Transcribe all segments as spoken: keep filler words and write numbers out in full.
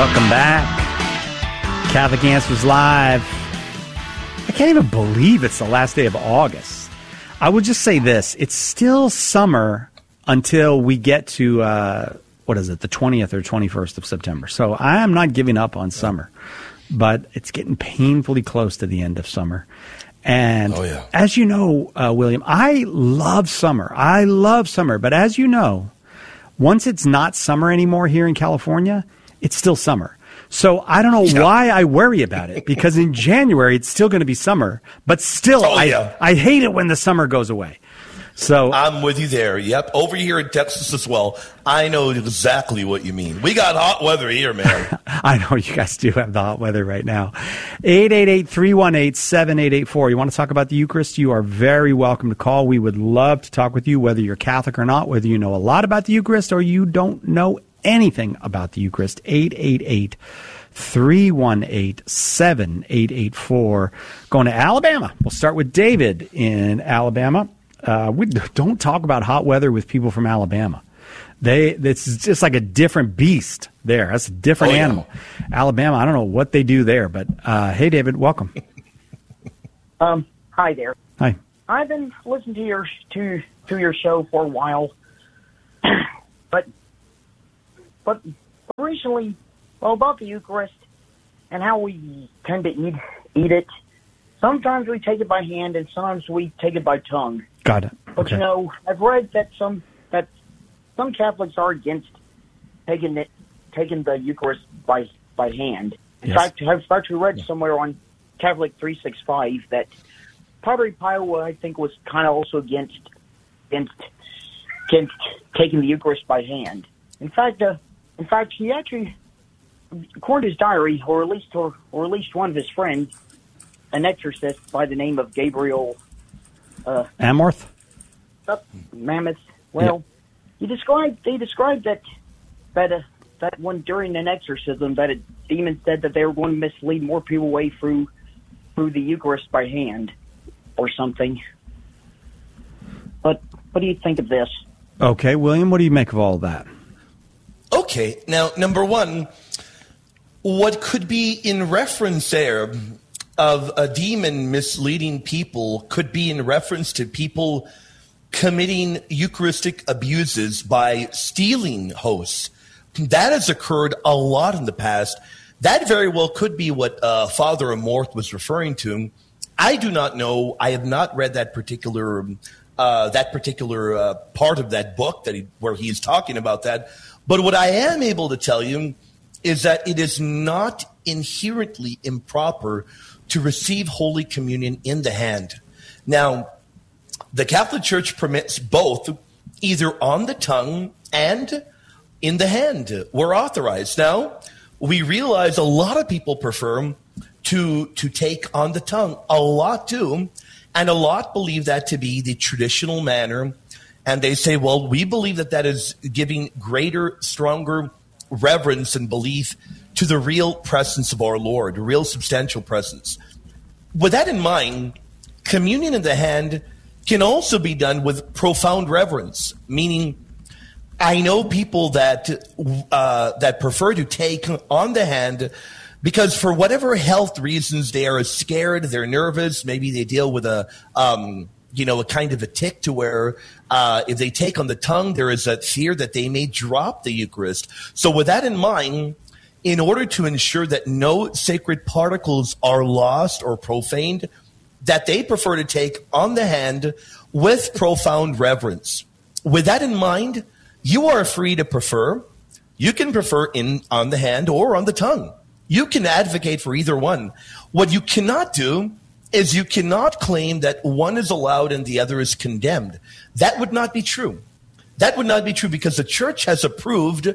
Welcome back. Catholic Answers Live. I can't even believe it's the last day of August. I would just say this. It's still summer until we get to, uh, what is it, the twentieth or twenty-first of September. So I am not giving up on summer, but it's getting painfully close to the end of summer. And oh, yeah. as you know, uh, William, I love summer. I love summer. But as you know, once it's not summer anymore here in California, it's still summer. So I don't know yeah. why I worry about it, because in January it's still going to be summer, but still oh, I yeah. I hate it when the summer goes away. So I'm with you there. Yep. Over here in Texas as well. I know exactly what you mean. We got hot weather here, man. I know you guys do have the hot weather right now. eight eight eight, three one eight, seven eight eight four. You want to talk about the Eucharist? You are very welcome to call. We would love to talk with you, whether you're Catholic or not, whether you know a lot about the Eucharist or you don't know anything about the Eucharist. eight eight eight, three one eight, seven eight eight four. Going to Alabama. We'll start with David in Alabama. Uh, we don't talk about hot weather with people from Alabama. They it's just like a different beast there. That's a different oh, yeah. animal. Alabama, I don't know what they do there, but uh, hey, David, welcome. Um, hi there. Hi. I've been listening to your to to your show for a while, but but recently, well, about the Eucharist and how we tend to eat eat it. Sometimes we take it by hand, and sometimes we take it by tongue. Got it. But okay. you know, I've read that some that some Catholics are against taking it taking the Eucharist by by hand. In yes. fact, I've actually read yeah. somewhere on Catholic three sixty-five that Padre Pio, I think, was kind of also against against against taking the Eucharist by hand. In fact, uh, in fact, he actually, according to his diary, or at least or, or at least one of his friends, an exorcist by the name of Gabriel uh, Amorth? Uh, Mammoth. Well, yeah. he described. They described that that uh, that one during an exorcism that a demon said that they were going to mislead more people away through through the Eucharist by hand or something. But what do you think of this? Okay, William, what do you make of all of that? Okay, now number one, what could be in reference there of a demon misleading people could be in reference to people committing Eucharistic abuses by stealing hosts. That has occurred a lot in the past. That very well could be what uh, Father Amorth was referring to. I do not know. I have not read that particular uh, that particular uh, part of that book that he, where he is talking about that. But what I am able to tell you is that it is not inherently improper to receive Holy Communion in the hand. Now, the Catholic Church permits both, either on the tongue and in the hand. We're authorized. Now, we realize a lot of people prefer to, to take on the tongue. A lot do, and a lot believe that to be the traditional manner. And they say, well, we believe that that is giving greater, stronger reverence and belief to the real presence of our Lord, a real substantial presence. With that in mind, communion in the hand can also be done with profound reverence, meaning I know people that uh, that prefer to take on the hand because for whatever health reasons they are scared, they're nervous, maybe they deal with a um, you know a kind of a tic to where uh, if they take on the tongue, there is a fear that they may drop the Eucharist. So with that in mind, in order to ensure that no sacred particles are lost or profaned, that they prefer to take on the hand with profound reverence. With that in mind, you are free to prefer. You can prefer in on the hand or on the tongue. You can advocate for either one. What you cannot do is you cannot claim that one is allowed and the other is condemned. That would not be true. That would not be true because the Church has approved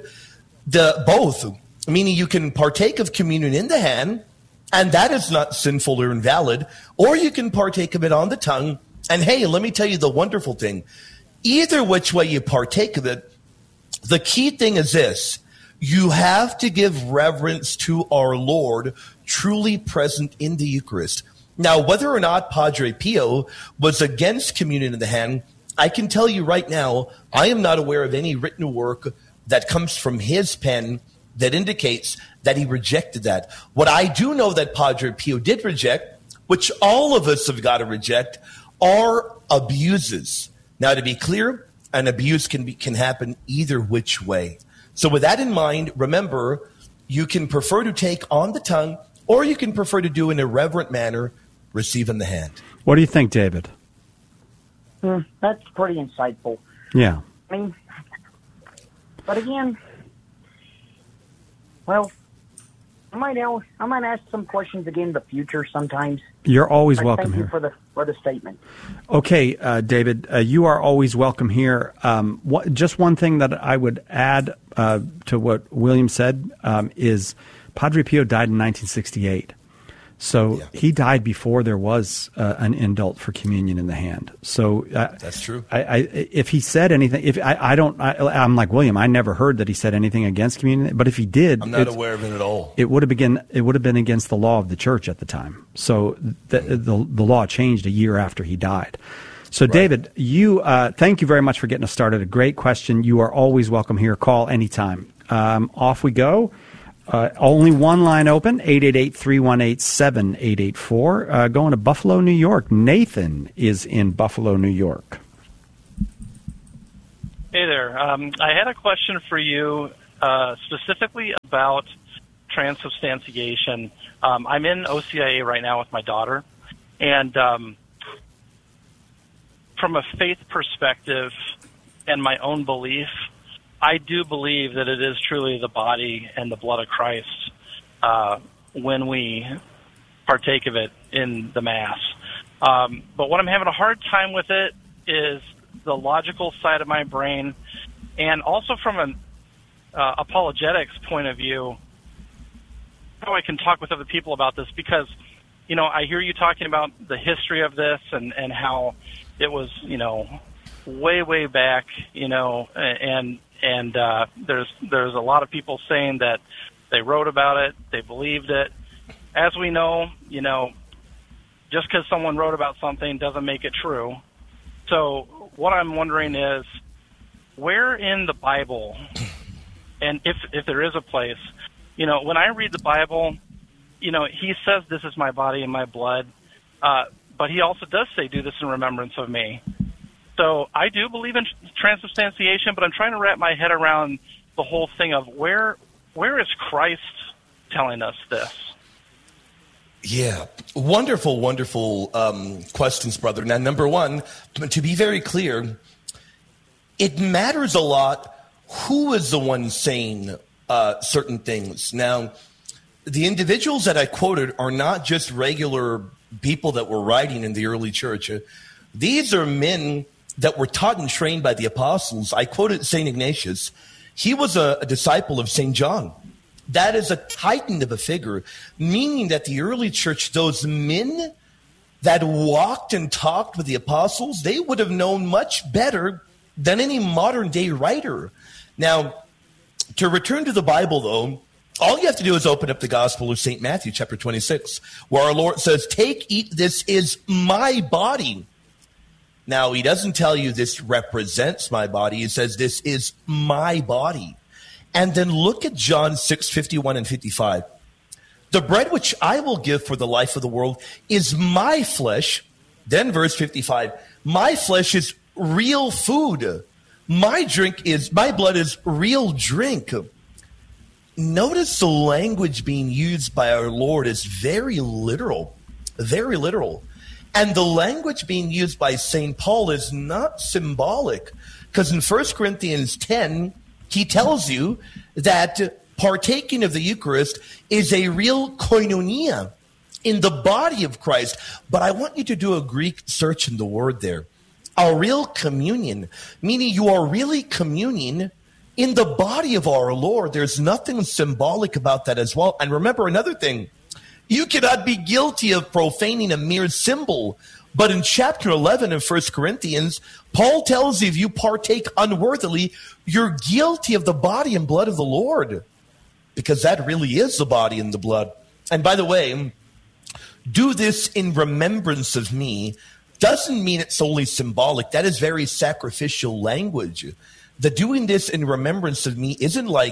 the both, meaning you can partake of communion in the hand, and that is not sinful or invalid, or you can partake of it on the tongue. And hey, let me tell you the wonderful thing. Either which way you partake of it, the key thing is this. You have to give reverence to our Lord truly present in the Eucharist. Now, whether or not Padre Pio was against communion in the hand, I can tell you right now, I am not aware of any written work that comes from his pen that indicates that he rejected that. What I do know that Padre Pio did reject, which all of us have got to reject, are abuses. Now, to be clear, an abuse can be, can happen either which way. So with that in mind, remember, you can prefer to take on the tongue, or you can prefer to do in a reverent manner, receive in the hand. What do you think, David? Mm, that's pretty insightful. Yeah. I mean, but again, well, I might now, I might ask some questions again in the future sometimes. You're always But welcome thank here. you for the for the statement. Okay, uh, David, uh, you are always welcome here. Um, what, just one thing that I would add uh, to what William said um, is Padre Pio died in nineteen sixty-eight. So Yeah. he died before there was uh, an indult for communion in the hand. So uh, That's true. I, I, if he said anything, if I, I don't, I, I'm like William. I never heard that he said anything against communion. But if he did, I'm not it's- aware of it at all. it would have been it would have been against the law of the church at the time. So the the, the law changed a year after he died. So David, you uh, thank you very much for getting us started. A great question. You are always welcome here. Call anytime. Um, off we go. Uh, only one line open, eight eight eight, three one eight, seven eight eight four. Uh, going to Buffalo, New York. Nathan is in Buffalo, New York. Hey there. Um, I had a question for you uh, specifically about transubstantiation. Um, I'm in O C I A right now with my daughter, and um, from a faith perspective and my own belief, I do believe that it is truly the body and the blood of Christ uh, when we partake of it in the Mass. Um, but what I'm having a hard time with it is the logical side of my brain, and also from an uh, apologetics point of view, how I can talk with other people about this, because, you know, I hear you talking about the history of this and, and how it was, you know, way, way back, you know, and and uh, there's there's a lot of people saying that they wrote about it, they believed it. As we know, you know, just because someone wrote about something doesn't make it true. So what I'm wondering is, where in the Bible, and if if there is a place, you know, when I read the Bible, you know, he says, this is my body and my blood, uh, but he also does say, do this in remembrance of me. So I do believe in transubstantiation, but I'm trying to wrap my head around the whole thing of where where is Christ telling us this? Yeah, wonderful, wonderful um, questions, brother. Now, number one, to be very clear, it matters a lot who is the one saying uh, certain things. Now, the individuals that I quoted are not just regular people that were writing in the early church. These are men that were taught and trained by the apostles. I quoted Saint Ignatius. He was a, a disciple of Saint John. That is a titan of a figure, meaning that the early church, those men that walked and talked with the apostles, they would have known much better than any modern day writer. Now, to return to the Bible, though, all you have to do is open up the Gospel of Saint Matthew, chapter twenty-six, where our Lord says, take, eat, this is my body. Now, he doesn't tell you this represents my body. He says this is my body. And then look at John six, fifty-one and fifty-five. The bread which I will give for the life of the world is my flesh. Then verse fifty-five, my flesh is real food. My drink is, my blood is real drink. Notice the language being used by our Lord is very literal, very literal. And the language being used by Saint Paul is not symbolic, because in First Corinthians ten, he tells you that partaking of the Eucharist is a real koinonia in the body of Christ. But I want you to do a Greek search in the word there. A real communion, meaning you are really communing in the body of our Lord. There's nothing symbolic about that as well. And remember another thing. You cannot be guilty of profaning a mere symbol. But in chapter eleven of First Corinthians, Paul tells you if you partake unworthily, you're guilty of the body and blood of the Lord, because that really is the body and the blood. And by the way, do this in remembrance of me doesn't mean it's solely symbolic. That is very sacrificial language. The doing this in remembrance of me isn't like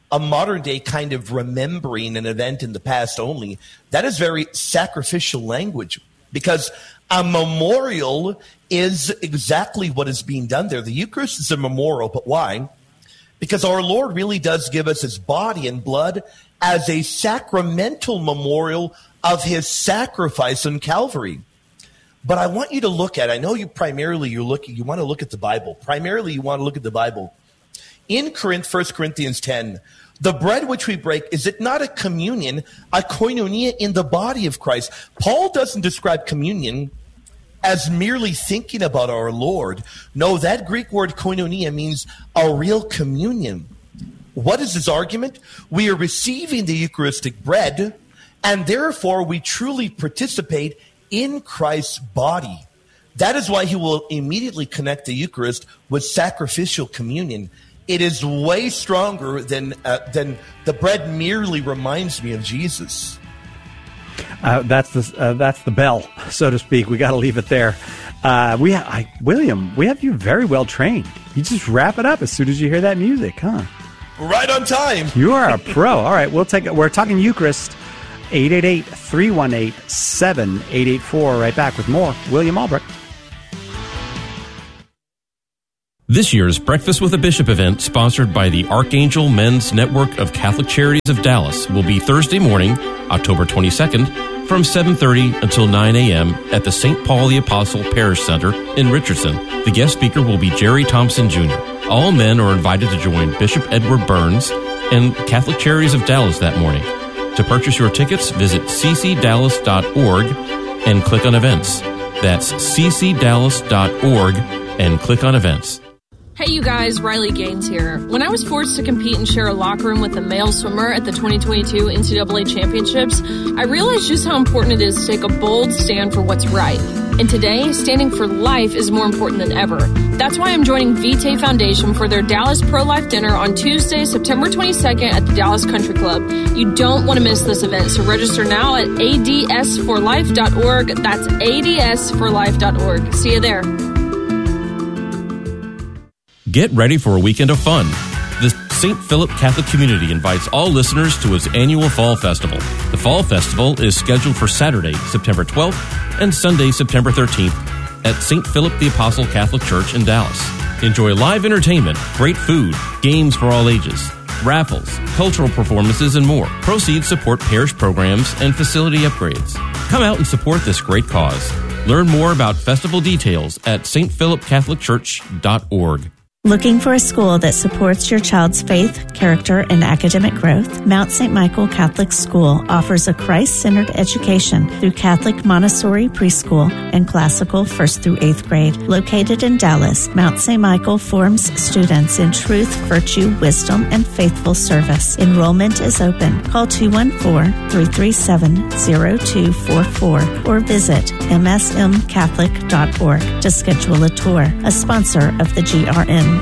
a modern day kind of remembering an event in the past only. That is very sacrificial language, because a memorial is exactly what is being done there. The Eucharist is a memorial, but why? Because our Lord really does give us his body and blood as a sacramental memorial of his sacrifice on Calvary. But I want you to look at, I know you primarily you're looking, you want to look at the Bible. Primarily you want to look at the Bible. In Corinth, First Corinthians ten, the bread which we break, is it not a communion, a koinonia in the body of Christ? Paul doesn't describe communion as merely thinking about our Lord. No, that Greek word koinonia means a real communion. What is his argument? We are receiving the Eucharistic bread, and therefore we truly participate in Christ's body. That is why he will immediately connect the Eucharist with sacrificial communion. It is way stronger than uh, than the bread merely reminds me of Jesus. Uh, that's the uh, that's the bell, so to speak. We got to leave it there. Uh, we, I, William, we have you very well trained. You just wrap it up as soon as you hear that music, huh? Right on time. You are a pro. All right, we'll take it. We're talking Eucharist. eight eight eight, three one eight, seven eight eight four. Right back with more. William Albrecht. This year's Breakfast with a Bishop event, sponsored by the Archangel Men's Network of Catholic Charities of Dallas, will be Thursday morning, October twenty-second, from seven thirty until nine a.m. at the Saint Paul the Apostle Parish Center in Richardson. The guest speaker will be Jerry Thompson Junior All men are invited to join Bishop Edward Burns and Catholic Charities of Dallas that morning. To purchase your tickets, visit c c dallas dot org and click on events. That's c c dallas dot org and click on events. Hey you guys, Riley Gaines here. When I was forced to compete and share a locker room with a male swimmer at the twenty twenty-two N C double A Championships, I realized just how important it is to take a bold stand for what's right. And today, standing for life is more important than ever. That's why I'm joining Vitae Foundation for their Dallas Pro-Life Dinner on Tuesday, September twenty-second at the Dallas Country Club. You don't want to miss this event, so register now at a d s for life dot org. That's a d s for life dot org. See you there. Get ready for a weekend of fun. The Saint Philip Catholic Community invites all listeners to its annual Fall Festival. The Fall Festival is scheduled for Saturday, September twelfth and Sunday, September thirteenth at Saint Philip the Apostle Catholic Church in Dallas. Enjoy live entertainment, great food, games for all ages, raffles, cultural performances, and more. Proceeds support parish programs and facility upgrades. Come out and support this great cause. Learn more about festival details at s t philip catholic church dot org. Looking for a school that supports your child's faith, character, and academic growth? Mount Saint Michael Catholic School offers a Christ-centered education through Catholic Montessori preschool and classical first through eighth grade. Located in Dallas, Mount Saint Michael forms students in truth, virtue, wisdom, and faithful service. Enrollment is open. Call two one four, three three seven, zero two four four or visit m s m catholic dot org to schedule a tour, a sponsor of the G R N.